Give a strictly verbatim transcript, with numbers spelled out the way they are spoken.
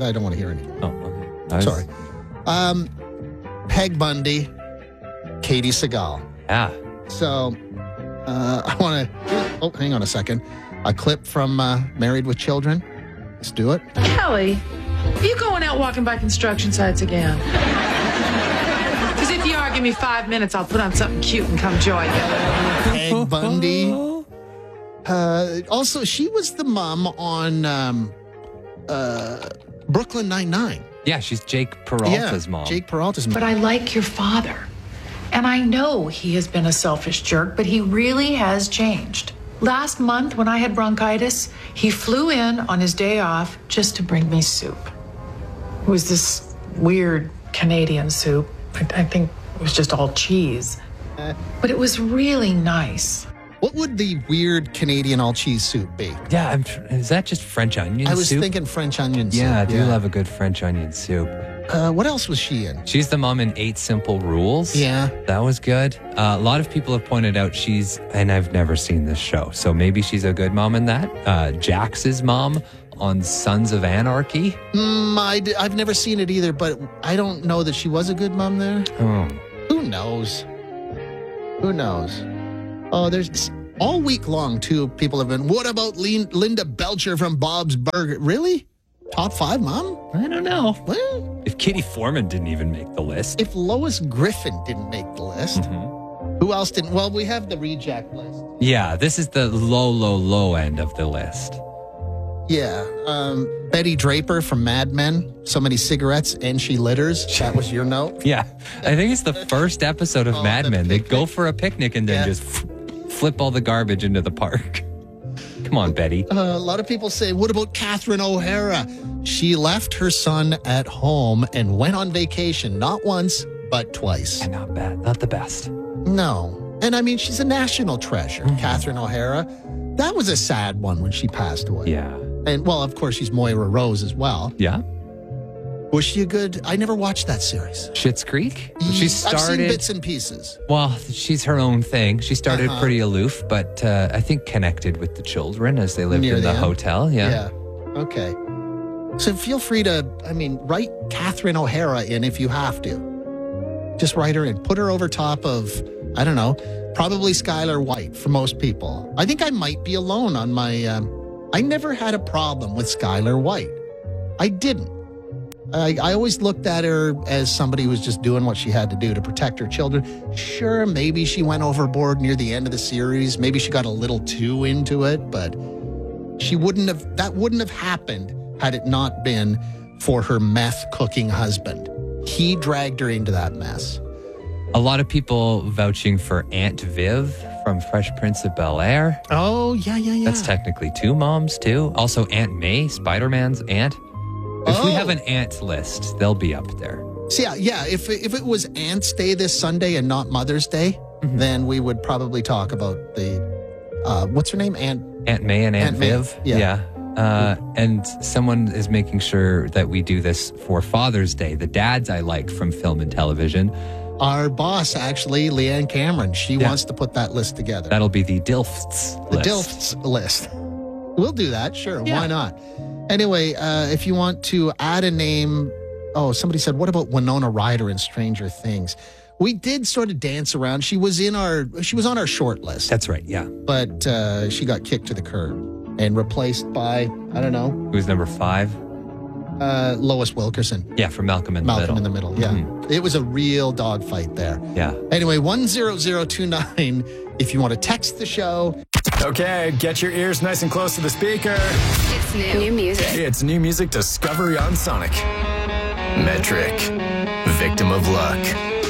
I don't want to hear any. Oh, okay. I was- Sorry. Um, Peg Bundy, Katie Seagal. Yeah. So, uh, I want to... Oh, hang on a second. A clip from uh, Married with Children. Let's do it. Kelly, are you going out walking by construction sites again? Because if you are, give me five minutes, I'll put on something cute and come join you. Peg Bundy. Uh, also, she was the mom on um, uh, Brooklyn Nine-Nine. Yeah, she's Jake Peralta's yeah, mom. Jake Peralta's mom. But I like your father. And I know he has been a selfish jerk, but he really has changed. Last month, when I had bronchitis, he flew in on his day off just to bring me soup. It was this weird Canadian soup. I, I think it was just all cheese. But it was really nice. What would the weird Canadian all-cheese soup be? Yeah, I'm tr- is that just French onion I was soup? thinking French onion soup. Yeah, I do love a good French onion soup. Uh, what else was she in? She's the mom in Eight Simple Rules. Yeah. That was good. Uh, a lot of people have pointed out she's, and I've never seen this show, so maybe she's a good mom in that. Uh, Jax's mom on Sons of Anarchy. Mm, I d- I've never seen it either, but I don't know that she was a good mom there. Oh. Who knows? Who knows? Oh, there's... All week long, too, people have been, what about Lin- Linda Belcher from Bob's Burger? Really? Top five, Mom? I don't know. Well, If Kitty Foreman didn't even make the list. if Lois Griffin didn't make the list, Mm-hmm. who else didn't? Well, we have the reject list. Yeah, this is the low, low, low end of the list. Yeah. Um, Betty Draper from Mad Men. So many cigarettes and she litters. That was your note? Yeah, I think it's the first episode of Oh, Mad the Men. They picnic. go for a picnic and then Yeah. just f- flip all the garbage into the park. Come on, Betty. Uh, a lot of people say, what about Catherine O'Hara? She left her son at home and went on vacation, not once, but twice. And not bad, not the best. No. And I mean, she's a national treasure, Mm-hmm. Catherine O'Hara. That was a sad one when she passed away. Yeah. And, well, of course, she's Moira Rose as well. Yeah. Was she a good... I never watched that series. Schitt's Creek? She I've seen started... bits and pieces. Well, she's her own thing. She started Uh-huh. pretty aloof, but uh, I think connected with the children as they lived Near in the the end. hotel. Yeah. Yeah. Okay. So feel free to, I mean, write Catherine O'Hara in if you have to. Just write her in. Put her over top of, I don't know, probably Skylar White for most people. I think I might be alone on my, um, I never had a problem with Skylar White. I didn't. I, I always looked at her as somebody who was just doing what she had to do to protect her children. Sure, maybe she went overboard near the end of the series. Maybe she got a little too into it, but she wouldn't have, that wouldn't have happened had it not been for her meth cooking husband. He dragged her into that mess. A lot of people vouching for Aunt Viv from Fresh Prince of Bel-Air. Oh, yeah, yeah, yeah. That's technically two moms, too. Also, Aunt May, Spider-Man's aunt. If we Oh. have an aunt list, they'll be up there. So yeah, yeah. If if it was Aunt's Day this Sunday and not Mother's Day, Mm-hmm. then we would probably talk about the uh, what's her name, Aunt. Aunt May and Aunt, Aunt May, Viv. yeah. Uh, and someone is making sure that we do this for Father's Day. The dads I liked from film and television. Our boss, actually, Leanne Cameron, she Yeah. wants to put that list together. That'll be the Dilfts the list. Dilfts list. We'll do that, sure. Yeah. Why not? Anyway, uh, if you want to add a name, oh, somebody said, what about Winona Ryder in Stranger Things? We did sort of dance around. She was in our, she was on our short list, That's right, yeah. but uh, she got kicked to the curb and replaced by, I don't know, Who's number five? uh, Lois Wilkerson. Yeah, from Malcolm in the Malcolm Middle. in the Middle, yeah. Mhm. It was a real dogfight there. Yeah. Anyway, one zero zero two nine, if you want to text the show. Okay, get your ears nice and close to the speaker. It's new. New music. It's new music discovery on Sonic. Metric. Victim of luck.